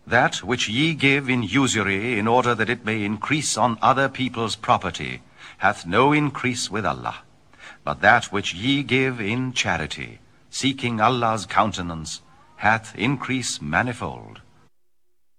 That which ye give in usury, in order that it may increase on other people's property, hath no increase with Allah. But that which ye give in charity, seeking Allah's countenance, hath increase manifold.